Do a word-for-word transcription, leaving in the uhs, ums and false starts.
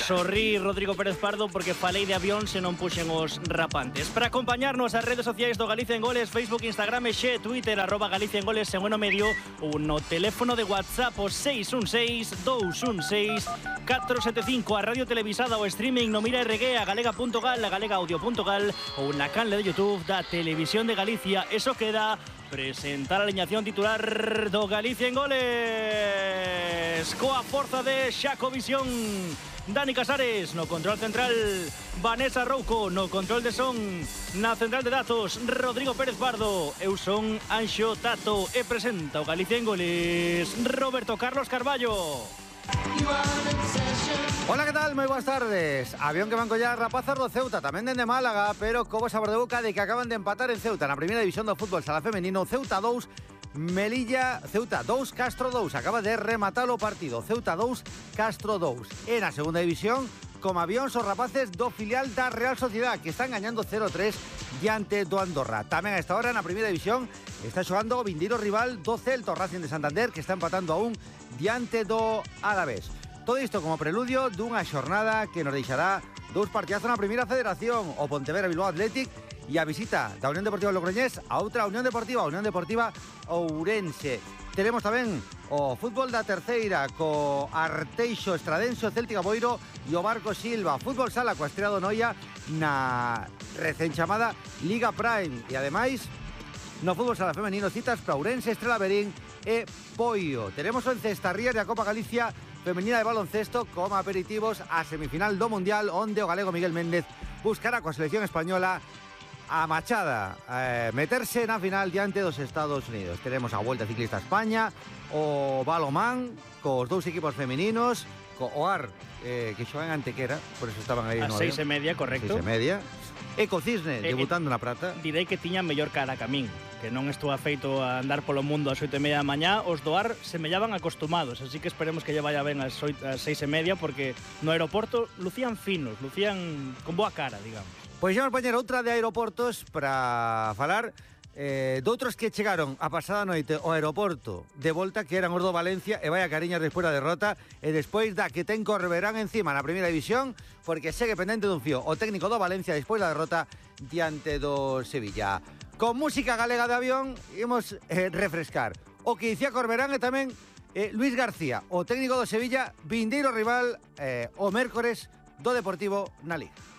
sorrí Rodrigo Pérez Pardo porque falei de avión se non puxen os rapantes. Para acompañarnos as redes sociais do Galicia en Goles, Facebook, Instagram e xe, Twitter, arroba Galicia en Goles en bueno medio ou no teléfono de WhatsApp o seis un seis, dous un seis, catro sete cinco, a radio televisada o streaming no Mira R G, a galega punto gal, a galega audio punto gal ou na canle de YouTube da Televisión de Galicia. Eso queda presentar a aliñación titular do Galicia en Goles coa forza de Xacovisión. Dani Casares no control central, Vanessa Rouco no control de son, na central de datos Rodrigo Pérez Pardo. Eu son Anxo Tato e presenta o Galicia en Goles Roberto Carlos Carballo. Hola, ¿qué tal? Moi boas tardes. Avión que van collar rapazas do Ceuta, tamén dende Málaga, pero como sabor de boca de que acaban de empatar en Ceuta na primeira división do fútbol sala femenino. Ceuta dous, Melilla, Ceuta dous, Castro dous. Acaba de rematar o partido. Ceuta dous, Castro dous. E na segunda división, como avións os rapaces do filial da Real Sociedad, que están gañando cero tres diante do Andorra. Tamén a esta hora na primeira división está xogando o vindeiro rival do Celta, o Racing de Santander, que está empatando a un diante do Alavés. Todo isto como preludio dunha xornada que nos deixará dous partidazos na primeira federación, o Pontevedra Bilbao Athletic e a visita da Unión Deportiva Logroñés a outra Unión Deportiva, a Unión Deportiva Ourense. Teremos tamén o fútbol da terceira co Arteixo Estradense, o Céltico Boiro e o Barco Silva. Fútbol sala coa estrela do Noia na recén chamada Liga Prime. E ademais, no fútbol sala femenino, citas para Ourense, Estrela Berín e Poio. Teremos o Encestarrías da Copa Galicia femenina de baloncesto como aperitivos a semifinal do Mundial, onde o galego Miguel Méndez buscará coa selección española a Machada eh, meterse na final diante dos Estados Unidos. Teremos a Volta Ciclista a España, o balomán cos dous equipos femeninos, co O A R eh, que xogan Antequera, por eso estaban aí a no seis e media, correcto. Seis e media. E co Cisne, eh, debutando na prata. Direi que tiñan mellor cara a camín, que non estou afeito a andar polo mundo ás oito e media da mañá. Os do A R semellaban acostumados, así que esperemos que lle vaya ben ás seis e media, porque no aeroporto lucían finos, lucían con boa cara, digamos. Pois xa vamos poñer outra de aeroportos para falar eh, doutros que chegaron a pasada noite ao aeroporto de volta, que eran os do Valencia, e vai a cariñas despois da derrota e despois da que ten Corberán encima na primeira división, porque segue pendente dun fío o técnico do Valencia despois da derrota diante do Sevilla. Con música galega de avión imos eh, refrescar o que dicía Corberán e tamén eh, Luis García, o técnico do Sevilla, vindeiro rival eh, o mércores do Deportivo na Liga.